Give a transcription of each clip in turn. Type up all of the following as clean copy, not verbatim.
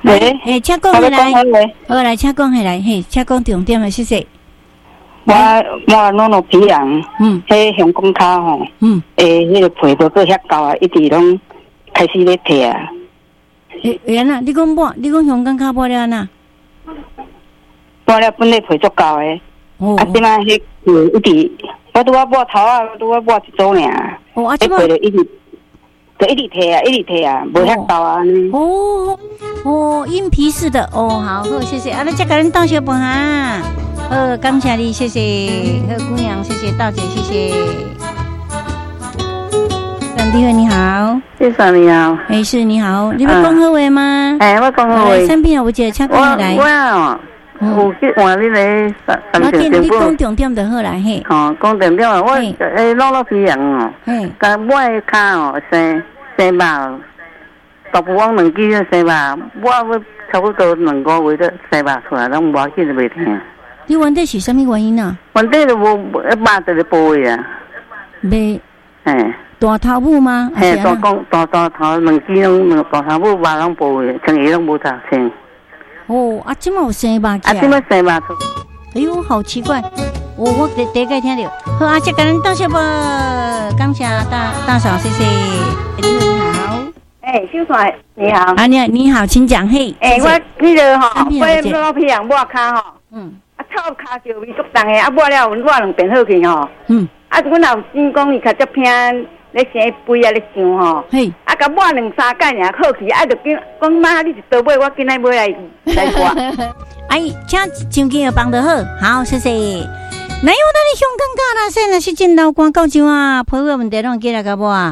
嘿，请讲下来，好来，请讲下来，嘿，请讲重点的，谢谢。 我弄皮痒，迄香港脚吼，迄个皮无够遐高啊，一直拢开始咧退啊。 原来你讲香港脚剥了哪？ 剥了本来皮足高诶，即摆迄一直，我拄啊剥头啊，拄啊剥一组尔，迄皮就一直退啊，无遐高啊。 阴皮式的好，谢谢。那再给人倒小饭哈。感谢你，谢谢贺姑娘，谢谢道姐，谢谢。弟兄你好， 先生你好， 是你好，你要讲好话吗？ 我讲好话。 产品有一个请讲来。 有去换你个 3点你讲重点就好来嘿。 讲重点啊，我老皮痒哦，甲我的脚生肉，大部分2支生肉，我要差不多2个月的生肉出来，拢无要紧就袂疼。 你问题是什么原因啊？ 问题就无肉在咧部位啊。 没。大头母吗？ 大头2支拢大头母肉拢部位，穿衣拢无咋穿。 这么有生肉起来？ 这么生肉出。 哎呦，好奇怪！我第一个听到。好，这个人道谢不？感谢大嫂，谢谢。你好。 秀帅你好。 你好，请讲嘿。 我那个吼，我老皮痒抹骹吼。臭骹就味足重的，抹了我2遍好去吼。阮老先讲伊较足偏咧生肥啊咧上吼。甲抹2、3盖尔好去，就讲妈你一刀买，我今仔买来刮。 请上机要帮得好，好谢谢。哪有那里香港脚啦？现在是真老光够上啊，皮肤问题拢记来个无啊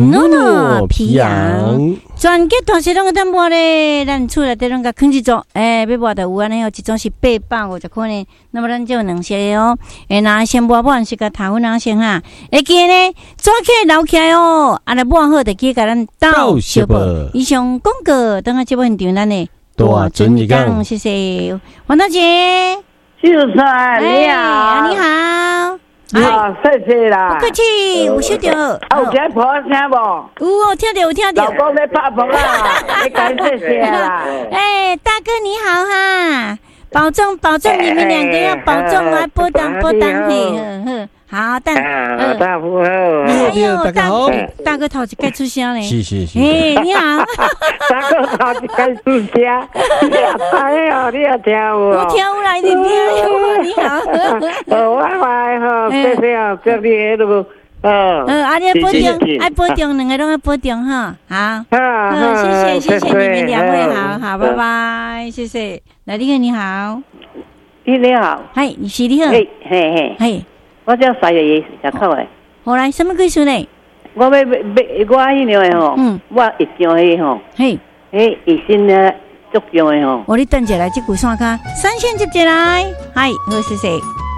？no 皮痒，全结大些拢个淡薄咧，咱厝内底拢个啃一组，要抹的有安尼哦，一种是850块呢，那么咱就有2些哦，那先抹是个头粉先哈，会记呢，抓起来捞起来哦，来抹好就记甲咱倒小宝。以上广告，等下节目现场咱呢，多准一讲，谢谢黄大姐。 秀才你好， 你好， 谢谢啦， 不客气，有收到。 有听婆听无？ 有听到。 老公在拍婆啦，你感谢谢啦。 大哥你好哈，保重，你们2个要保重啊，保重嘿，好， 大夫好， 哎呦，大哥头一该出声嘞， 是， 你好， 大哥头一该出声，你也知哦，你也听有， 我听有来，你听，你好， 我好，谢谢哦，祝你迄路， 爱保重，2个拢要保重哈，好，谢谢你们2位，好，拜拜，谢谢，来你好， 你好， 你是你好， 嘿。我叫3个月才考的。 后来什么故事呢？ 我迄样的吼，我一张迄吼，医生呢足样的吼。 你等下来这句线卡，3线接进来，好，谢谢。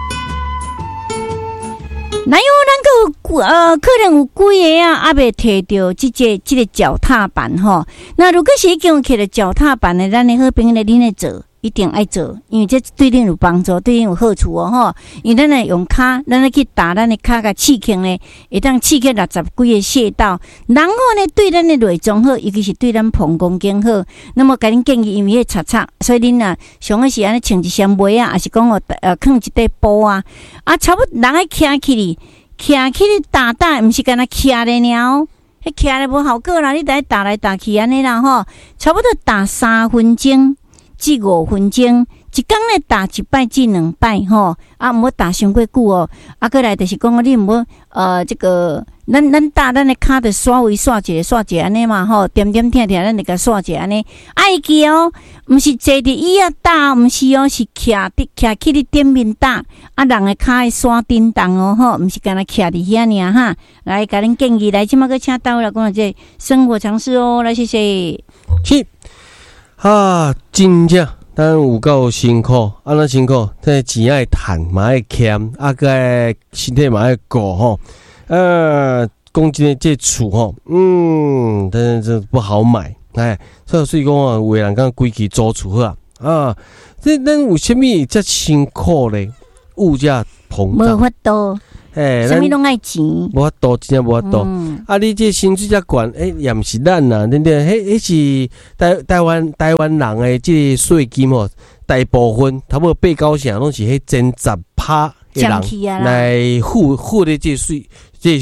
哪有咱可能有几个啊，未摕到这个脚踏板吼。那如果是已经摕了脚踏板的，咱的好朋友来恁来做。一定爱做，因为这对恁有帮助，对恁有好处哦吼。因为咱来用骹，咱来去打咱的骹甲刺激呢，会当刺激60几个穴道，然后呢对咱的内脏好，尤其是对咱膀胱经好。那么甲恁建议，因为迄擦，所以恁啊上个是安尼穿一双袜啊，还是讲放一块布啊，差不多人爱徛起哩打，毋是干那徛咧了，迄徛咧无效果啦，你得打来打去安尼啦吼，差不多打3分钟。至5分钟，一天咧打1摆至2摆吼，毋好打伤过久哦。过来就是讲你毋好这个，咱打咱的骹的刷一下安尼嘛吼，点点疼，咱就甲刷一安尼。爱记哦，毋是坐伫椅啊打，毋是哦，是徛起伫顶面打，人的骹会刷叮当哦吼，毋是干那徛伫遐尔哈。来，甲恁建议来，即马个请到了讲这生活常识哦，来谢谢。 是。真正咱有够辛苦，安怎辛苦？这钱爱赚，嘛爱欠，个身体嘛爱顾吼。讲真诶，这厝吼，但是这不好买，所以讲啊，有人讲规矩租厝好啊。这咱为什么这辛苦咧？物价膨胀， 无法度。 什么拢爱钱， 无法度，真正无法度。啊，你这薪水遮悬，也毋是咱呐，对不对？迄是台湾人诶，这税金吼，大部分差不多8-9%拢是迄前10%的人来付的这税，这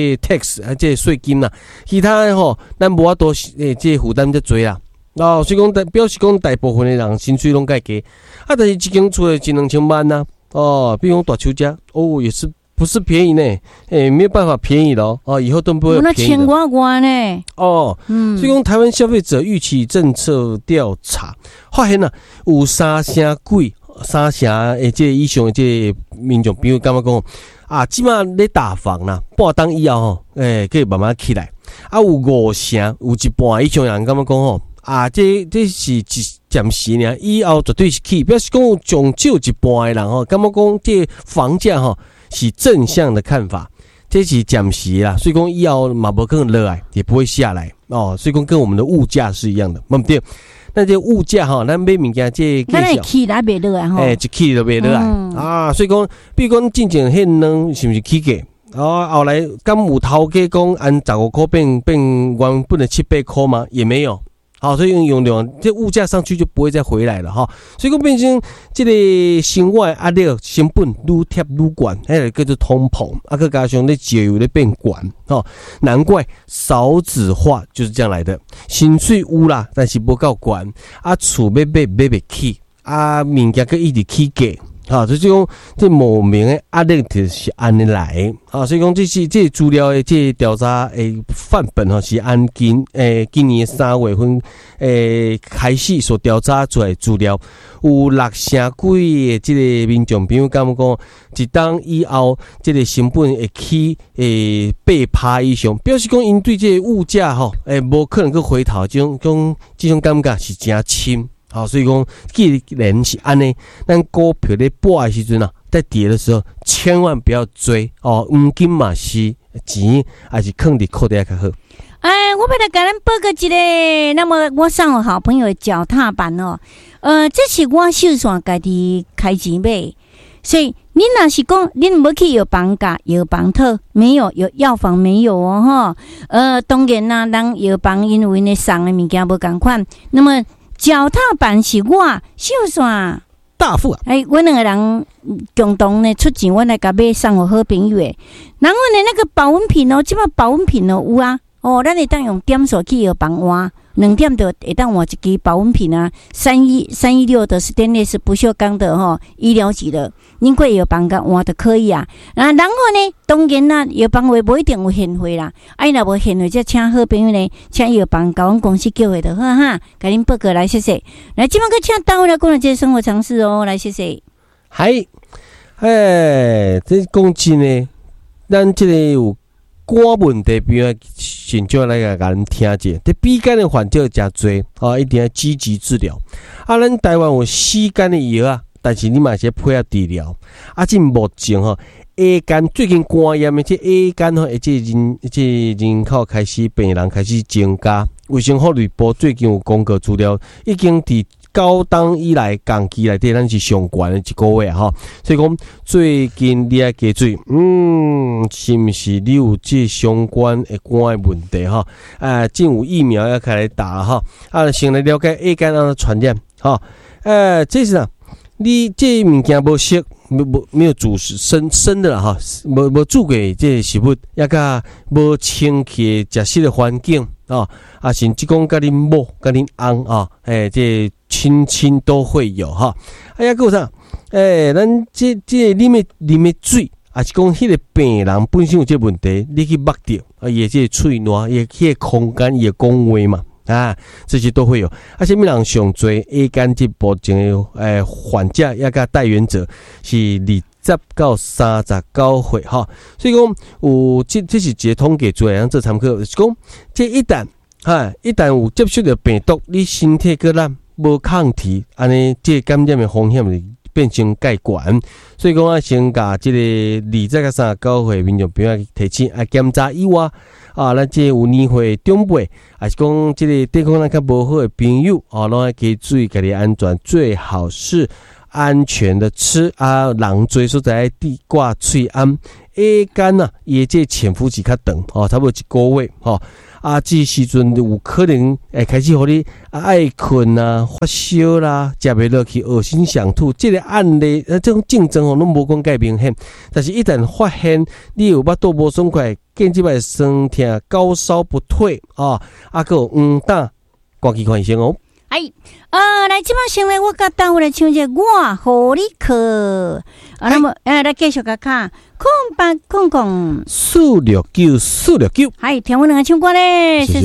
tax 啊，这税金啦。其他的吼，咱无法度这负担遮多啦。所以讲表示讲大部分的人薪水拢介低，啊，但是一间厝1-2千万呐，比如讲大邱家，也是不是便宜呢？没有办法便宜了以后都不会便宜的。 那千多万呢？ 所以讲台湾消费者预期政策调查发现啊，有3成几，3成的这以上的这民众朋友感觉讲啊，即马咧打房啦，半当以后吼，可以慢慢起来。啊，有5成，有一半以上人感觉讲吼。这是暂时呢，以后绝对是起，表示讲有上少一半的人吼，感觉讲这房价吼是正向的看法，这是暂时啦，所以讲以后嘛无可能落来，也不会下来所以讲跟我们的物价是一样的，对。那这物价吼，咱买物件这咱会起来袂落来吼， 一起就袂落来所以讲，比如讲进前迄两是不是起价？后来敢有头家讲按15块变原本的7-8块吗？也没有。好，所以用这物价上去就不会再回来了哈。所以讲变成这个生活压力成本愈贴愈悬，迄个叫做通膨，再加上咧石油咧变悬难怪少子化就是这样来的。薪水有啦，但是无够悬，厝买袂起，物件佫一直起价。所以讲这莫名的压力就是安尼来所以讲这资料的这调查的范本是按今年3月份开始所调查出来的资料，有6成几的这个民众朋友感觉讲，一当以后这个成本会起8%以上，表示讲因对这个物价无可能去回头，这种感觉是真深。所以讲，既然是安尼，咱股票咧跌的时阵在跌的时候，千万不要追黄金嘛是钱，还是放伫口袋较好。 我要来给咱报告一个，那么我送我好朋友的脚踏板这是我手上家己开钱买，所以你若是讲你无去药房价、药房套没有药房没有当然啦，人药房因为呢送的物件无同款，那么。脚踏板是我手上大富我两个人共同呢出钱，我来甲买送我好朋友的。然后呢，那个保温瓶即摆保温瓶有咱会当用点数去药房换，2点就会当换一支保温瓶316的 stainless 不锈钢的医疗级的，您可以药房甲换就可以然后呢，当然啦，药房话无一定有现货啦，若无现货，则请好朋友呢，请药房甲阮公司叫回就好哈，甲恁报告来谢谢。来，即摆去请倒来讲这生活常识来谢谢。 这讲真呢，咱这个有肝问题，比如先就来甲咱听者，这鼻肝的患者真多一定要积极治疗。咱台湾有4肝的药但是你嘛是配合治疗。这目前A 肝最近肝炎的这 A 肝这人口开始病人开始增加。卫生福利部最近有公告资料，已经伫高档以来降期内底，咱是上悬的一个月所以讲最近你要加注是不是你有这相关的肝的问题正有疫苗要开来打先来了解 A 肝怎传染这是你这物件无熟，没有煮生的啦无煮过这食物，也甲无清气食食的环境甚至讲甲恁某、甲恁翁这亲都会有还有啥？咱这啉的水，还是讲迄个病人本身有这问题，你去捌着伊这喙烂，伊迄个空间伊讲话嘛。这些都会有。什么人上多 A 肝这部分的患者也甲带源者是20到39岁所以讲有这是一个统计出来，让做参考。是讲这一旦有接触到病毒，你身体个咱无抗体，安尼这感染的风险就变成介悬。所以讲先甲这个20到39岁民众朋友提醒检查以外。咱这有年岁长辈，还是讲这个对抗咱较无好的朋友拢要加注意家己安全，最好是安全的吃人多所在地挂喙安， 下间啊，伊这潜伏期较长哦，差不多1个月吼。这时阵有可能会开始互你爱困啊、发烧啦、食袂落去、恶心想吐，这个案例这种症状吼，拢无讲介明显。但是一旦发现你有巴肚无爽快、间接的酸痛、高烧不退还有胆，赶紧看医生哦。 来即摆先来，我甲单位来唱一个我互你课那么来继续甲卡0800469469， 嗨， 听我两个唱歌咧。